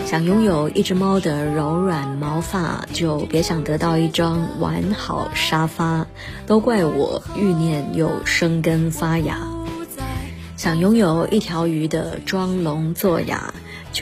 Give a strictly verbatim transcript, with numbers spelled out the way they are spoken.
想拥有一只猫的柔软毛发，就别想得到一张完好沙发，都怪我欲念又生根发芽。想拥有一条鱼的装聋作哑，